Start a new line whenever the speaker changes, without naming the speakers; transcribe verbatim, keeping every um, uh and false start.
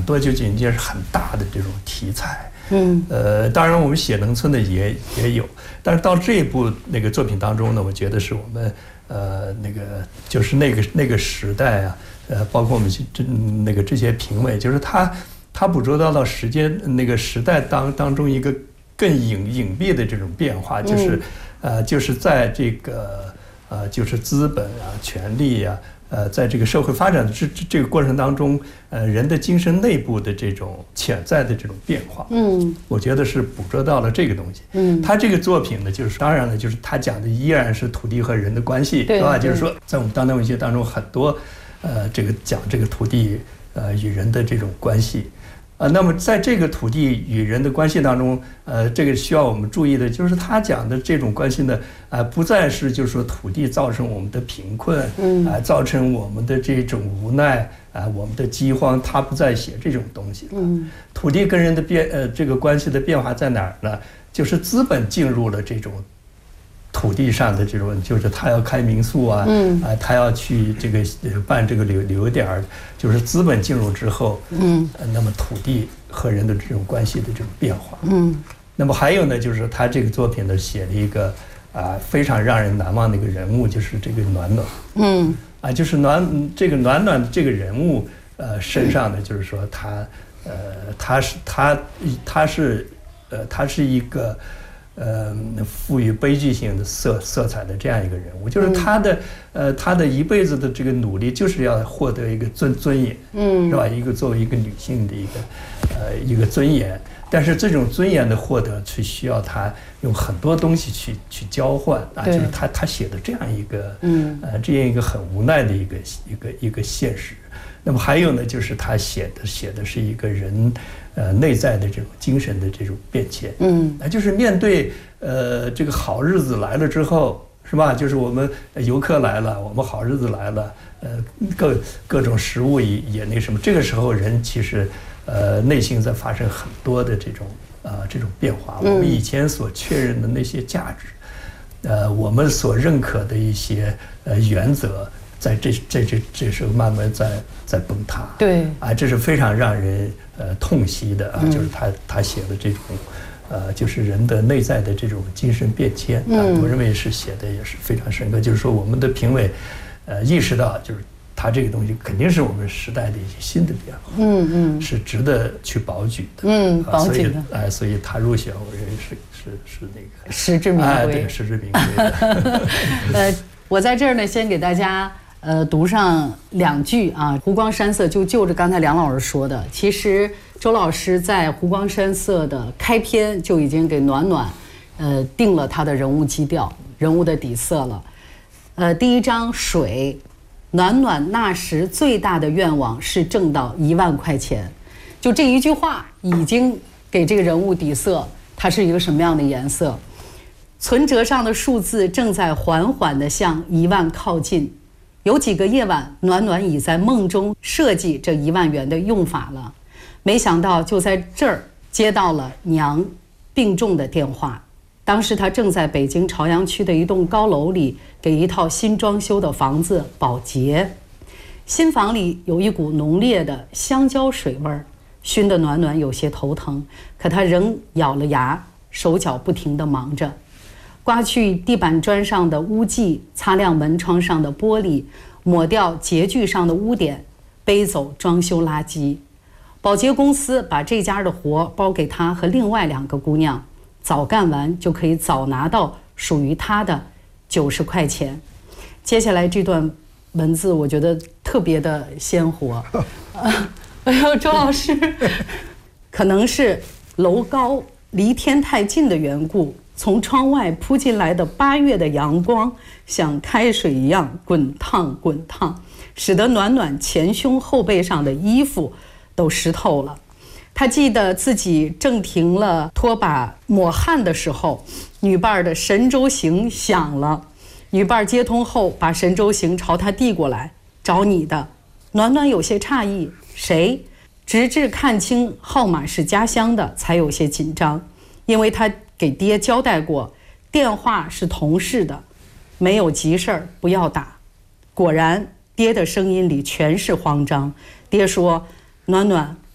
多就紧接着很大的这种题材。嗯，呃，当然我们写农村的也也有，但是到这一部那个作品当中呢，我觉得是我们呃那个就是那个那个时代啊，呃，包括我们这那个这些评委，就是他他捕捉到了时间那个时代当当中一个更隐隐蔽的这种变化，就是、嗯、呃就是在这个呃就是资本啊、权力啊。呃，在这个社会发展的这这个过程当中，呃，人的精神内部的这种潜在的这种变化，嗯，我觉得是捕捉到了这个东西。嗯，他这个作品呢，就是当然了，就是他讲的依然是土地和人的关系，是吧？就是说，在我们当代文学当中，很多呃，这个讲这个土地呃与人的这种关系。啊，那么在这个土地与人的关系当中，呃，这个需要我们注意的就是他讲的这种关系呢，呃，不再是就是说土地造成我们的贫困，嗯，啊、呃，造成我们的这种无奈，啊、呃，我们的饥荒，他不再写这种东西了。嗯，土地跟人的变，呃，这个关系的变化在哪儿呢？就是资本进入了这种土地上的这种，就是他要开民宿啊，嗯，啊、呃，他要去这个办这个旅旅游点儿，就是资本进入之后，嗯、呃，那么土地和人的这种关系的这种变化，嗯，那么还有呢，就是他这个作品呢写了一个啊、呃、非常让人难忘的一个人物，就是这个暖暖，嗯，啊，就是暖这个暖暖这个人物，呃，身上呢，就是说他，呃，他是他他是，呃，他是一个。呃，赋予悲剧性的色色彩的这样一个人物，就是他的呃，他的一辈子的这个努力，就是要获得一个尊尊严，嗯，是吧？一个作为一个女性的一个呃一个尊严，但是这种尊严的获得，是需要他用很多东西去去交换啊，就是他他写的这样一个，嗯，呃，这样一个很无奈的一个一个一个现实。那么还有呢，就是他写的写的是一个人，呃，内在的这种精神的这种变迁，嗯，那就是面对呃这个好日子来了之后，是吧？就是我们游客来了，我们好日子来了，呃，各各种食物也也那什么，这个时候人其实呃内心在发生很多的这种啊、呃、这种变化，我们以前所确认的那些价值，呃，我们所认可的一些呃原则。在这这这这时候慢慢在在崩塌，对啊，这是非常让人呃痛惜的啊，嗯、就是他他写的这种，呃，就是人的内在的这种精神变迁啊，嗯、我认为是写的也是非常深刻。就是说，我们的评委，呃，意识到就是他这个东西肯定是我们时代的一些新的变化，嗯嗯，是值得去保举的，嗯，保举的，哎、呃，所以他入选，我认为是是是那个
实至名归，
哎，对，实至名归的。
呃，我在这儿呢，先给大家。呃，读上两句啊，《湖光山色》就就着刚才梁老师说的，其实周老师在《湖光山色》的开篇就已经给暖暖，呃，定了他的人物基调、人物的底色了。呃，第一章水，暖暖那时最大的愿望是挣到一万块钱，就这一句话已经给这个人物底色，它是一个什么样的颜色？存折上的数字正在缓缓地向一万靠近。有几个夜晚，暖暖已在梦中设计这一万元的用法了，没想到就在这儿接到了娘病重的电话。当时她正在北京朝阳区的一栋高楼里给一套新装修的房子保洁，新房里有一股浓烈的香蕉水味儿，熏得暖暖有些头疼，可她仍咬了牙，手脚不停地忙着。刮去地板砖上的污迹，擦亮门窗上的玻璃，抹掉洁具上的污点，背走装修垃圾。保洁公司把这家的活包给他和另外两个姑娘，早干完就可以早拿到属于他的九十块钱。接下来这段文字我觉得特别的鲜活。哎呦，周老师，可能是楼高离天太近的缘故。从窗外扑进来的八月的阳光像开水一样滚烫滚烫，使得暖暖前胸后背上的衣服都湿透了。他记得自己正停了拖把抹汗的时候，女伴的神州行响了。女伴接通后把神州行朝他递过来，找你的。暖暖有些诧异，谁？直至看清号码是家乡的才有些紧张，因为他给爹交代过，电话是同事的，没有急事儿不要打。果然，爹的声音里全是慌张。爹说：“暖暖，